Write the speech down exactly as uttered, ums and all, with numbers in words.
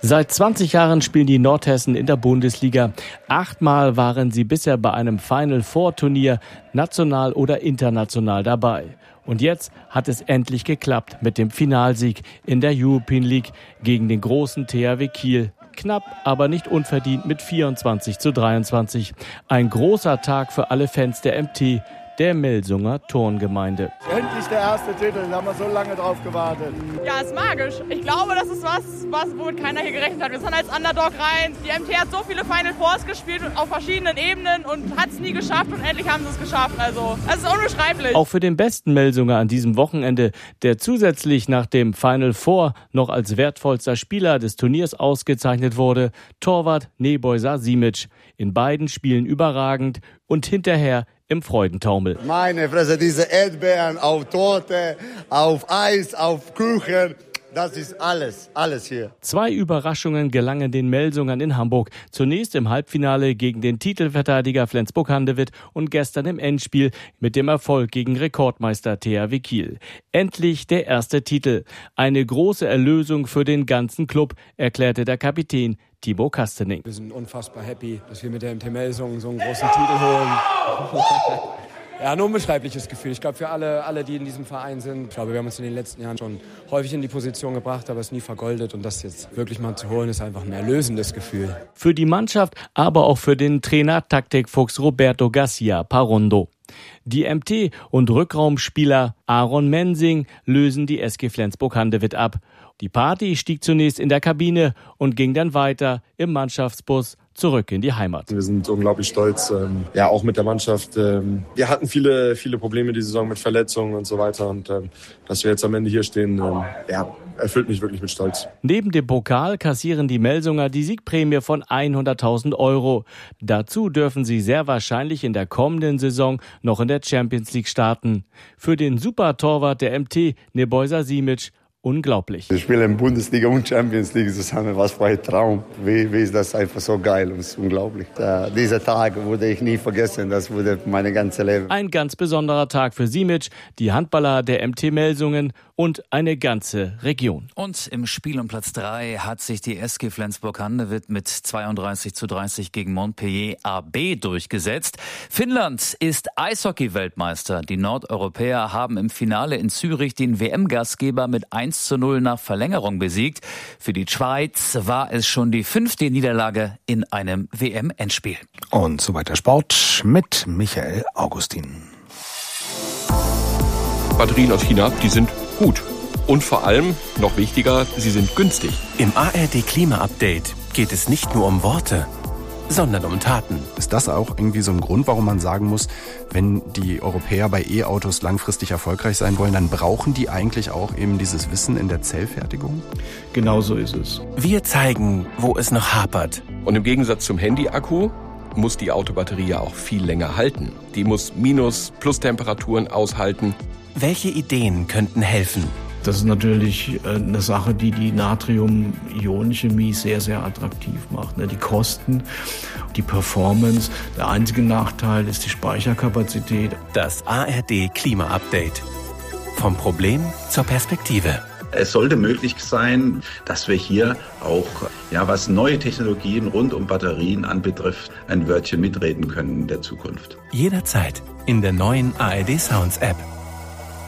Seit zwanzig Jahren spielen die Nordhessen in der Bundesliga. Achtmal waren sie bisher bei einem Final-Four-Turnier national oder international dabei. Und jetzt hat es endlich geklappt mit dem Finalsieg in der European League gegen den großen T H W Kiel. Knapp, aber nicht unverdient mit vierundzwanzig zu dreiundzwanzig. Ein großer Tag für alle Fans der M T, der Melsunger Turngemeinde. Endlich der erste Titel, da haben wir so lange drauf gewartet. Ja, ist magisch. Ich glaube, das ist was, was womit keiner hier gerechnet hat. Wir sind als Underdog rein. Die M T hat so viele Final Fours gespielt auf verschiedenen Ebenen und hat es nie geschafft und endlich haben sie es geschafft. Also, es ist unbeschreiblich. Auch für den besten Melsunger an diesem Wochenende, der zusätzlich nach dem Final Four noch als wertvollster Spieler des Turniers ausgezeichnet wurde, Torwart Nebojša Simić. In beiden Spielen überragend und hinterher im Freudentaumel. Meine Fresse, diese Erdbeeren auf Torte, auf Eis, auf Kuchen, das ist alles, alles hier. Zwei Überraschungen gelangen den Melsungern in Hamburg. Zunächst im Halbfinale gegen den Titelverteidiger Flensburg-Handewitt und gestern im Endspiel mit dem Erfolg gegen Rekordmeister T H W Kiel. Endlich der erste Titel. Eine große Erlösung für den ganzen Club, erklärte der Kapitän Timo Kastening. Wir sind unfassbar happy, dass wir mit der M T Melsungen so einen großen Titel holen. Ja, ein unbeschreibliches Gefühl. Ich glaube, für alle, alle, die in diesem Verein sind, ich glaube, wir haben uns in den letzten Jahren schon häufig in die Position gebracht, aber es nie vergoldet. Und das jetzt wirklich mal zu holen, ist einfach ein erlösendes Gefühl. Für die Mannschaft, aber auch für den Trainer Taktikfuchs Roberto Garcia Parondo. Die M T und Rückraumspieler Aaron Mensing lösen die S G Flensburg-Handewitt ab. Die Party stieg zunächst in der Kabine und ging dann weiter im Mannschaftsbus zurück in die Heimat. Wir sind unglaublich stolz, ähm, ja auch mit der Mannschaft. Ähm, wir hatten viele, viele Probleme die Saison mit Verletzungen und so weiter und ähm, dass wir jetzt am Ende hier stehen, ähm, ja, erfüllt mich wirklich mit Stolz. Neben dem Pokal kassieren die Melsunger die Siegprämie von hunderttausend Euro. Dazu dürfen sie sehr wahrscheinlich in der kommenden Saison noch in der Champions League starten. Für den Supertorwart der M T, Nebojša Simić, unglaublich. Ich spiele in Bundesliga und Champions League zusammen, was für ein Traum. Wie, wie ist das einfach so geil und ist unglaublich. Äh, dieser Tag würde ich nie vergessen, das wurde meine ganze Leben. Ein ganz besonderer Tag für Simić, die Handballer der M T Melsungen und eine ganze Region. Und im Spiel um Platz drei hat sich die S G Flensburg-Handewitt mit zweiunddreißig zu dreißig gegen Montpellier A B durchgesetzt. Finnland ist Eishockey-Weltmeister. Die Nordeuropäer haben im Finale in Zürich den W M-Gastgeber mit eins zu null nach Verlängerung besiegt. Für die Schweiz war es schon die fünfte Niederlage in einem W M-Endspiel. Und so weiter Sport mit Michael Augustin. Batterien aus China, die sind gut. Und vor allem, noch wichtiger, sie sind günstig. Im A R D Klima-Update geht es nicht nur um Worte, sondern um Taten. Ist das auch irgendwie so ein Grund, warum man sagen muss, wenn die Europäer bei E-Autos langfristig erfolgreich sein wollen, dann brauchen die eigentlich auch eben dieses Wissen in der Zellfertigung? Genau so ist es. Wir zeigen, wo es noch hapert. Und im Gegensatz zum Handy-Akku muss die Autobatterie ja auch viel länger halten. Die muss Minus-, Plus-Temperaturen aushalten. Welche Ideen könnten helfen? Das ist natürlich eine Sache, die die Natrium-Ionen-Chemie sehr, sehr attraktiv macht. Die Kosten, die Performance. Der einzige Nachteil ist die Speicherkapazität. Das A R D Klima-Update. Vom Problem zur Perspektive. Es sollte möglich sein, dass wir hier auch, ja, was neue Technologien rund um Batterien anbetrifft, ein Wörtchen mitreden können in der Zukunft. Jederzeit in der neuen A R D Sounds App.